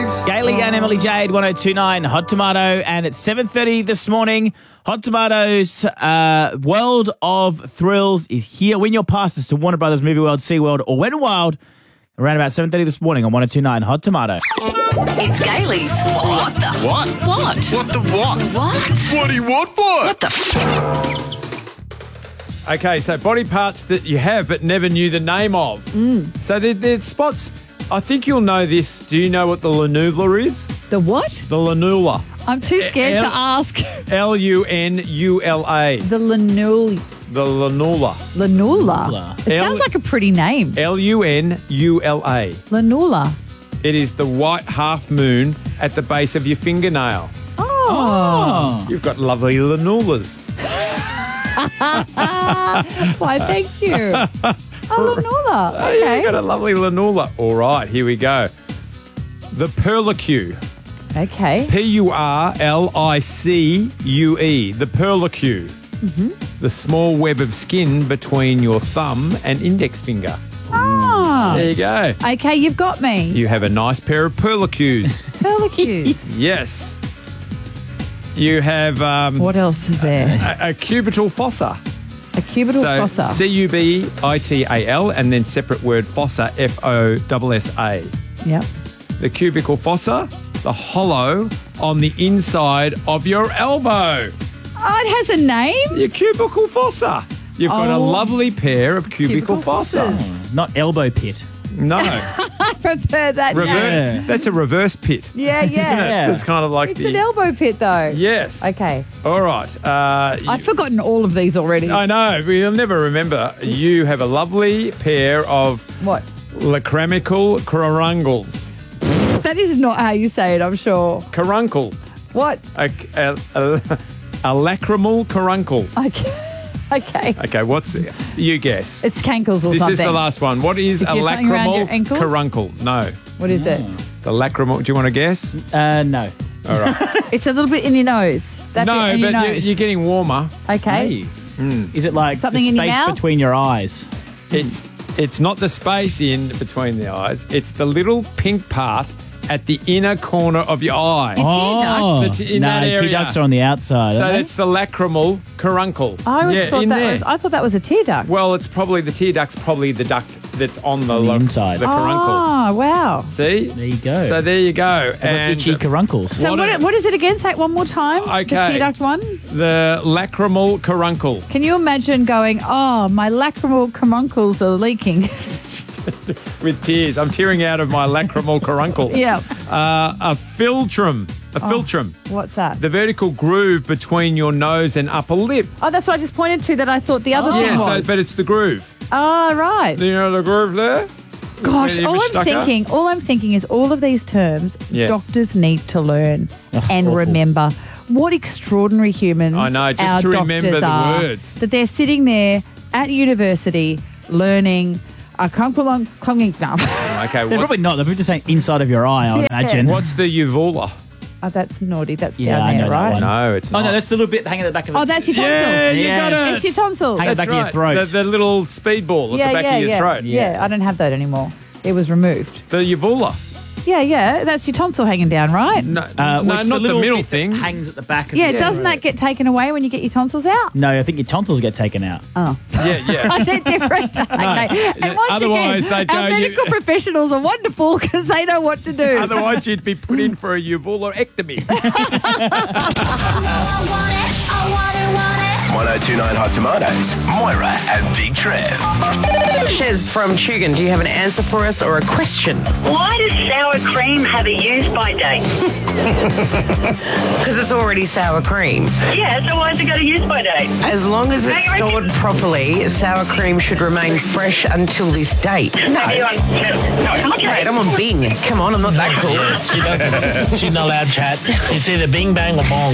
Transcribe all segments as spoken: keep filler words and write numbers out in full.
Gailey and Emily Jade, one oh two nine Hot Tomato, and it's seven thirty this morning. Hot Tomato's uh, World of Thrills is here. Win your passes to Warner Brothers Movie World, SeaWorld, or Wet n Wild around about seven thirty this morning on one oh two nine Hot Tomato. It's Gailey's. What the? What? What? What the what? What? What do you want for it? What the f- Okay, so body parts that you have but never knew the name of. Mm. So they're, they're spots. I think you'll know this. Do you know what the lanula is? The what? The lanula. I'm too scared L- to ask. L U N U L A. The lanula. The lanula. Lanula. It L- sounds like a pretty name. L U N U L A. Lanula. It is the white half moon at the base of your fingernail. Oh. You've got lovely lanulas. Why, thank you. Oh, lanula. Oh, yeah, Okay. you've got a lovely lanula. All right, here we go. The perlicue. Okay. P U R L I C U E. The perlicue. Mm-hmm. The small web of skin between your thumb and index finger. Ah. There you go. Okay, you've got me. You have a nice pair of perlicues. Perlicute. Yes. You have um, What else is there? a, a cubital fossa. A cubital so fossa. C U B I T A L and then separate word fossa, F O S S A. Yep. The cubical fossa, the hollow on the inside of your elbow. Oh, it has a name? Your cubical fossa. You've got a Oh. lovely pair of cubical, Cubicle fossa. fosses. Not elbow pit. No. I prefer that Rever- name. Yeah. That's a reverse pit. Yeah, yeah. Isn't it? Yeah. It's kind of like It's the... an elbow pit, though. Yes. Okay. All right. Uh, you- I've forgotten all of these already. I know, but you'll never remember. You have a lovely pair of What? lacramical caruncles. That is not how you say it, I'm sure. Caruncle. What? A, a, a, a lacrimal caruncle. Okay. Okay. Okay, what's... You guess. It's cankles or This something. is the last one. What is If a you're something around your lacrimal ankles? caruncle? No. What is it? The lacrimal... Do you want to guess? Uh, no. All right. It's a little bit in your nose. That bit no, in your but you're, nose. you're getting warmer. Okay. Hey. Is it like Something the in your space mouth? between your eyes? It's it's not the space in between the eyes. It's the little pink part at the inner corner of your eye. Your tear duct. Oh, The t- in no, that tear area. ducts are on the outside. So aren't they? it's the lacrimal caruncle. I always yeah, thought in that there. was. I thought that was a tear duct. Well, it's probably the tear duct's probably the duct that's on the, On the lo- inside. the caruncle. Oh, wow. See? There you go. So there you go. They've got itchy caruncles. So What what, a- what is it again? Say it one more time. The Okay. tear duct one. The lacrimal caruncle. Can you imagine going, oh, my lacrimal caruncles are leaking? With tears. I'm tearing out of my lacrimal caruncle. Yeah. Uh, a philtrum. A philtrum. What's that? The vertical groove between your nose and upper lip. Oh, that's what I just pointed to that I thought the other yeah, thing so, was. but it's the groove. Oh, right. Do you know the groove there? Gosh, Where you all I'm stuck thinking, all I'm thinking is all of these terms Yes. doctors need to learn and awful. remember. What extraordinary humans I know, just our to remember doctors the are, words. that they're sitting there at university learning a clung clunging thumb. Okay, They're what, probably not. They're probably just saying inside of your eye, I would Yeah. imagine. what's the uvula? Oh, that's naughty. That's Yeah, down I there, know that right? one. No, it's Oh, not. no, that's the little bit hanging at the back of the Oh, that's your tonsil. Yeah, you Yes. got it. It's your tonsil. Hang at the back of your right. throat. The, the little speedball at yeah, the back yeah, of your yeah. throat. Yeah, I don't have that anymore. It was removed. The uvula. Yeah, yeah. That's your tonsil hanging down, right? No, Uh, no well, it's not the, little middle bit that thing. hangs at the back of Yeah, your doesn't that get taken away when you get your tonsils out? No, I think your tonsils get taken out. Oh. Yeah, yeah. Oh, they're different. Okay. And once Otherwise, again, they'd our go, you- medical professionals are wonderful because they know what to do. Otherwise, you'd be put in for a uvulaectomy. one oh two nine Hot Tomatoes, Moira and Big Trev. Shez from Tugan, do you have an answer for us or a question? Why does sour cream have a use-by date? Because it's already sour cream. Yeah, so why has it got a use-by date? As long as it's Hey, Ricky. stored properly, sour cream should remain fresh until this date. No, you're on, no, okay. Mate, I'm on Bing. Come on, I'm not that cool. She doesn't, she's not allowed chat. It's either bing, bang, or bong.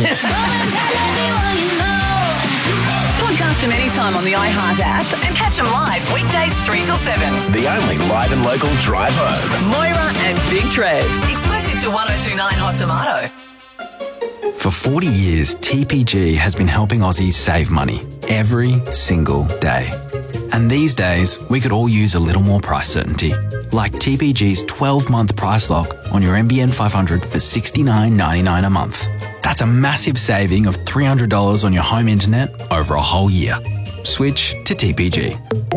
Podcast them anytime on the iHeart app and catch them live weekdays three till seven. The only live and local drive home. Moira and Big Trev. Exclusive to one oh two nine Hot Tomato. For forty years, T P G has been helping Aussies save money every single day. And these days, we could all use a little more price certainty. like T P G's twelve-month price lock on your N B N five hundred for sixty-nine ninety-nine a month. That's a massive saving of three hundred dollars on your home internet over a whole year. Switch to T P G.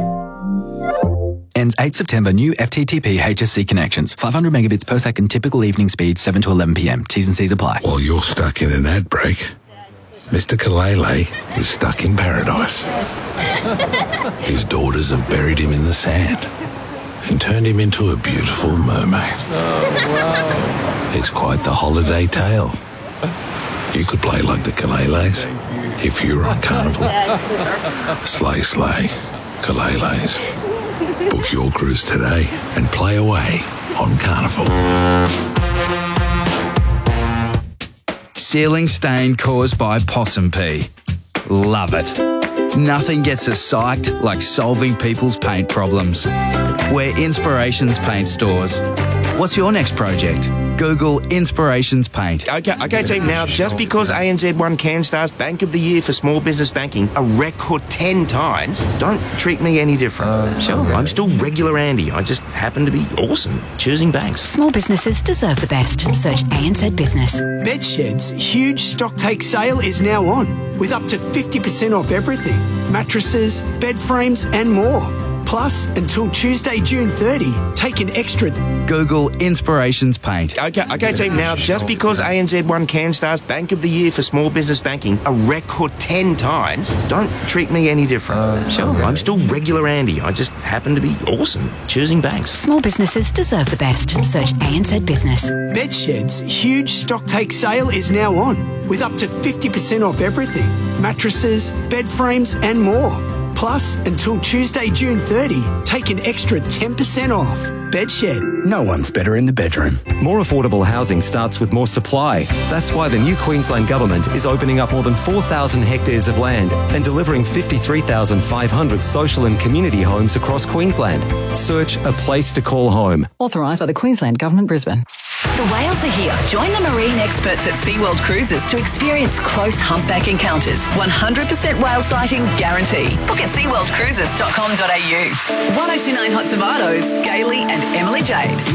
Ends eighth September. New F T T P H S C connections. five hundred megabits per second. Typical evening speed seven to eleven p m. T's and C's apply. While you're stuck in an ad break, Mister Kalele is stuck in paradise. His daughters have buried him in the sand and turned him into a beautiful mermaid. Oh, wow. It's quite the holiday tale. You could play like the Kaleles if you were on Carnival. Slay, slay, Kaleles. Book your cruise today and play away on Carnival. Ceiling stain caused by possum pee. Love it. Nothing gets us psyched like solving people's paint problems. We're Inspirations Paint Stores. What's your next project? Google Inspirations Paint. Okay, okay, team. Now, just because A N Z won CanStar's Bank of the Year for Small Business Banking a record ten times, don't treat me any different. Uh, sure. I'm still regular Andy. I just happen to be awesome choosing banks. Small businesses deserve the best. Search A N Z Business. Bedshed's huge stock take sale is now on, with up to fifty percent off everything. Mattresses, bed frames and more. Plus, until Tuesday, June thirtieth, take an extra... Google Inspirations Paint. Okay, okay, team. Now, just because A N Z won CanStar's Bank of the Year for Small Business Banking a record ten times, don't treat me any different. Uh, sure. I'm still regular Andy. I just happen to be awesome choosing banks. Small businesses deserve the best. Search A N Z Business. Bedshed's huge stock take sale is now on, with up to fifty percent off everything. Mattresses, bed frames and more. Plus, until Tuesday, June thirtieth, take an extra ten percent off. Bedshed. No one's better in the bedroom. More affordable housing starts with more supply. That's why the new Queensland Government is opening up more than four thousand hectares of land and delivering fifty-three thousand five hundred social and community homes across Queensland. Search A Place to Call Home. Authorised by the Queensland Government, Brisbane. The whales are here. Join the marine experts at SeaWorld Cruises to experience close humpback encounters. one hundred percent whale sighting guarantee. Book at sea world cruises dot com dot a u. ten twenty-nine Hot Tomatoes, Gailey and Emily Jade.